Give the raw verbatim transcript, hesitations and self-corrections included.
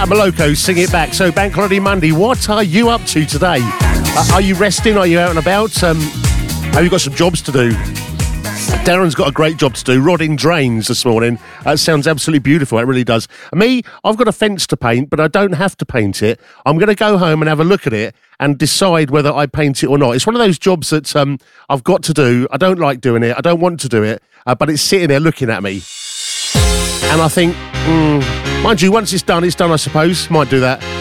Moloko, Sing It Back. So, Bank Holiday Monday, what are you up to today? Uh, are you resting? Are you out and about? Um, have you got some jobs to do? Darren's got a great job to do, rodding drains this morning. That sounds absolutely beautiful, it really does. Me, I've got a fence to paint, but I don't have to paint it. I'm going to go home and have a look at it and decide whether I paint it or not. It's one of those jobs that um, I've got to do. I don't like doing it. I don't want to do it, uh, but it's sitting there looking at me. And I think, mm, mind you, once it's done, it's done, I suppose. Might do that.